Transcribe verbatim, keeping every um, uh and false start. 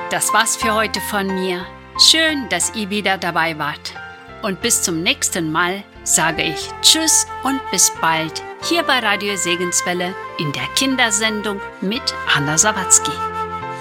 Das war's für heute von mir. Schön, dass ihr wieder dabei wart. Und bis zum nächsten Mal sage ich Tschüss und bis bald hier bei Radio Segenswelle in der Kindersendung mit Anna Sawatzki.